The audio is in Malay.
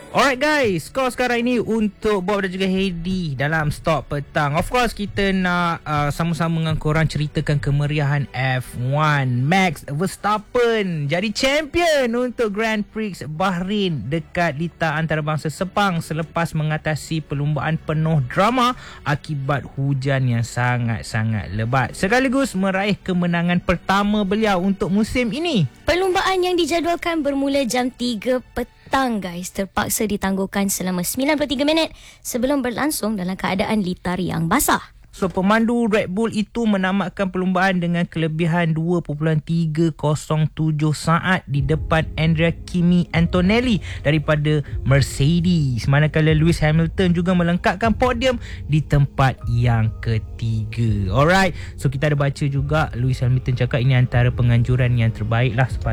Alright guys, skor sekarang ini untuk Bob dan juga Heidi dalam Stop Petang. Of course kita nak sama-sama dengan korang ceritakan kemeriahan F1. Max Verstappen jadi champion untuk Grand Prix Bahrain dekat litar antarabangsa Sepang selepas mengatasi perlumbaan penuh drama akibat hujan yang sangat-sangat lebat, sekaligus meraih kemenangan pertama beliau untuk musim ini. Perlumbaan yang dijadualkan bermula jam 3 petang guys terpaksa ditangguhkan selama 93 minit sebelum berlangsung dalam keadaan litar yang basah. So pemandu Red Bull itu menamatkan perlumbaan dengan kelebihan 2.307 saat di depan Andrea Kimi Antonelli daripada Mercedes, manakala Lewis Hamilton juga melengkapkan podium di tempat yang ketiga. Alright, so kita ada baca juga Lewis Hamilton cakap ini antara penganjuran yang terbaik lah